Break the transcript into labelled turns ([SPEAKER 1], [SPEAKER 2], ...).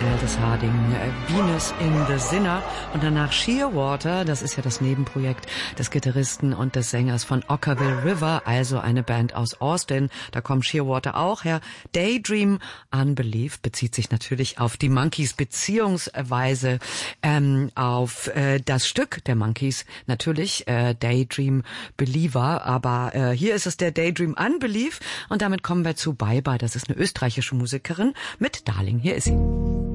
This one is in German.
[SPEAKER 1] Aldous Harding, Venus in the Sinner und danach Shearwater, das ist ja das Nebenprojekt des Gitarristen und des Sängers von Okkervil River, also eine Band aus Austin, da kommt Shearwater auch her. Daydream Unbelief bezieht sich natürlich auf die Monkees beziehungsweise auf das Stück der Monkees, natürlich Daydream Believer, aber hier ist es der Daydream Unbelief und damit kommen wir zu Bye Bye, das ist eine österreichische Musikerin mit Darling, hier ist sie.